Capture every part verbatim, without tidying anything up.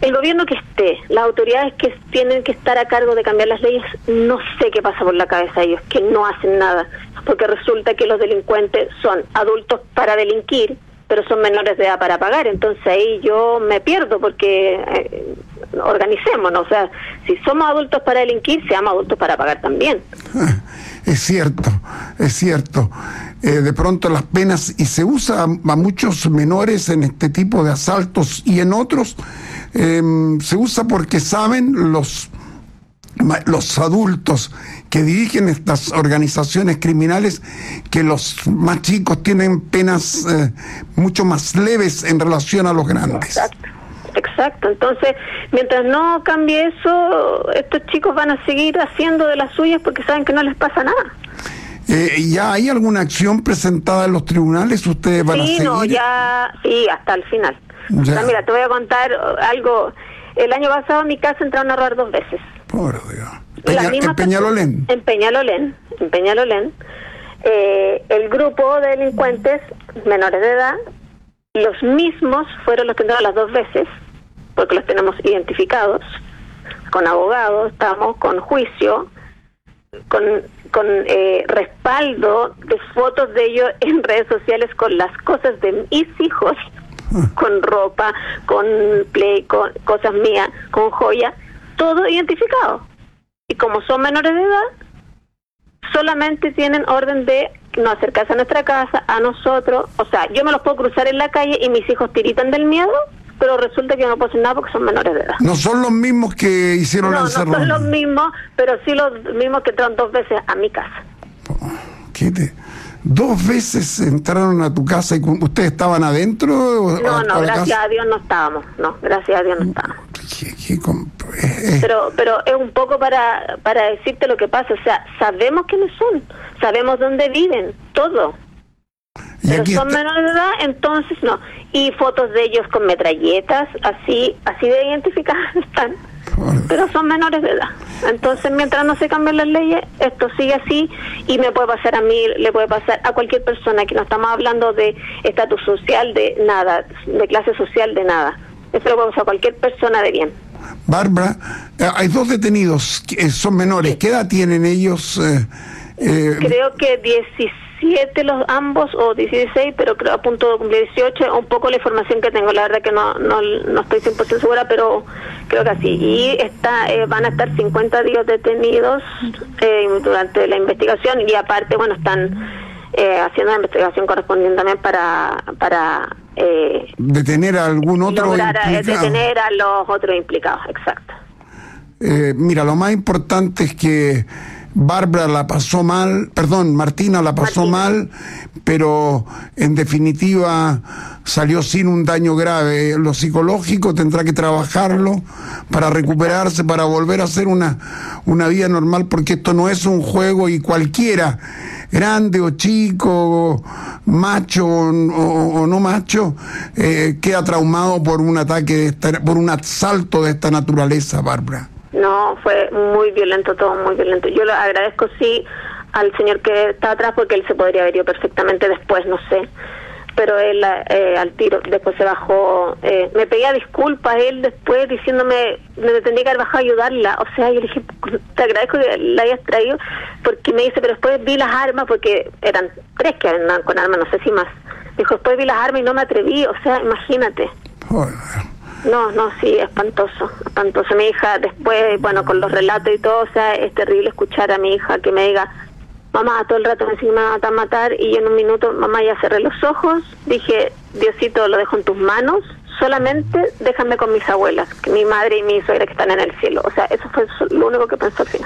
el gobierno que esté, las autoridades que tienen que estar a cargo de cambiar las leyes, no sé qué pasa por la cabeza de ellos, que no hacen nada, porque resulta que los delincuentes son adultos para delinquir, pero son menores de edad para pagar. Entonces ahí yo me pierdo, porque eh, organicémonos, o sea, si somos adultos para delinquir, seamos adultos para pagar también. Es cierto, es cierto. Eh, de pronto las penas, y se usa a, a muchos menores en este tipo de asaltos y en otros, eh, se usa porque saben los los adultos que dirigen estas organizaciones criminales que los más chicos tienen penas eh, mucho más leves en relación a los grandes. Exacto, exacto. Entonces, mientras no cambie eso, estos chicos van a seguir haciendo de las suyas porque saben que no les pasa nada. Eh, ¿Ya hay alguna acción presentada en los tribunales? ¿Ustedes van sí, a seguir? No, ya, sí, hasta el final. O sea, mira, te voy a contar algo. El año pasado en mi casa entraron a robar dos veces. Por Dios. Peña, ¿En Peñalolén? En Peñalolén, en Peñalolén. Eh, el grupo de delincuentes menores de edad, los mismos fueron los que entraron las dos veces, porque los tenemos identificados, con abogados, estamos con juicio, con, con eh, respaldo de fotos de ellos en redes sociales con las cosas de mis hijos, con ropa, con play, con cosas mías, con joya, todo identificado. Y como son menores de edad, solamente tienen orden de no acercarse a nuestra casa, a nosotros. O sea, yo me los puedo cruzar en la calle y mis hijos tiritan del miedo, pero resulta que no puedo hacer nada porque son menores de edad. ¿No son los mismos que hicieron no, la No, encerrona? son los mismos, pero sí los mismos que entraron dos veces a mi casa. ¿Qué te...? ¿Dos veces entraron a tu casa y ustedes estaban adentro? No, a, no, a gracias casa? a Dios no estábamos. No, gracias a Dios no estábamos. ¿Qué, qué comp- eh, eh. Pero pero es un poco para para decirte lo que pasa. O sea, sabemos quiénes son, sabemos dónde viven, todo. Y Pero aquí son está... menores de edad, entonces no. Y fotos de ellos con metralletas, así así de identificadas están. Pero son menores de edad. Entonces, mientras no se cambien las leyes, esto sigue así y me puede pasar a mí, le puede pasar a cualquier persona, que no estamos hablando de estatus social, de nada, de clase social, de nada. Eso le puede pasar a cualquier persona de bien. Bárbara, eh, hay dos detenidos, que son menores. Sí. ¿Qué edad tienen ellos? Eh, eh... Creo que diecisiete los ambos, o dieciséis, pero creo a punto de cumplir dieciocho. Un poco la información que tengo, la verdad que no no, no estoy cien por ciento segura, pero creo que así. Y está eh, van a estar cincuenta días detenidos eh, durante la investigación, y aparte, bueno, están eh, haciendo la investigación correspondiente también para para eh, detener a algún otro lograr implicado. detener a los otros implicados, exacto. Eh, mira, lo más importante es que Bárbara la pasó mal, perdón, Martina la pasó Martina. mal, pero en definitiva salió sin un daño grave. Lo psicológico tendrá que trabajarlo para recuperarse, para volver a hacer una, una vida normal, porque esto no es un juego y cualquiera, grande o chico, macho o, o, o no macho, eh, queda traumado por un ataque, de esta, por un asalto de esta naturaleza, Bárbara. No, fue muy violento, todo muy violento. Yo le agradezco, sí, al señor que está atrás, porque él se podría haber ido perfectamente después, no sé. Pero él eh, al tiro, después se bajó, eh, me pedía disculpas él después diciéndome, me tendría que haber bajado a ayudarla. O sea, yo le dije, te agradezco que la hayas traído, porque me dice, pero después vi las armas, porque eran tres que andaban con armas, no sé si más. Dijo, después vi las armas y no me atreví, o sea, imagínate. Joder. No, no, sí, espantoso, espantoso. Mi hija después, bueno, con los relatos y todo, o sea, es terrible escuchar a mi hija que me diga, mamá, todo el rato me dice que me va a matar, y yo en un minuto, mamá, ya cerré los ojos, dije, Diosito, lo dejo en tus manos, solamente déjame con mis abuelas, que mi madre y mi suegra que están en el cielo. O sea, eso fue lo único que pensó al final.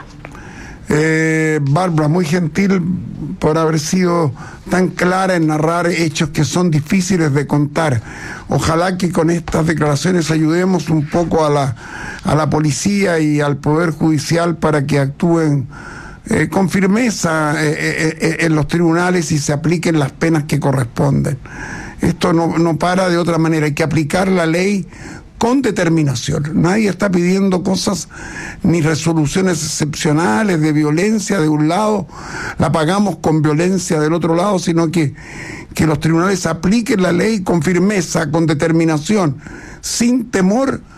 Eh, Bárbara, muy gentil por haber sido tan clara en narrar hechos que son difíciles de contar. Ojalá que con estas declaraciones ayudemos un poco a la, a la policía y al Poder Judicial para que actúen eh, con firmeza eh, eh, en los tribunales y se apliquen las penas que corresponden. Esto no, no para de otra manera, hay que aplicar la ley con determinación. Nadie está pidiendo cosas ni resoluciones excepcionales de violencia de un lado, la pagamos con violencia del otro lado, sino que, que los tribunales apliquen la ley con firmeza, con determinación, sin temor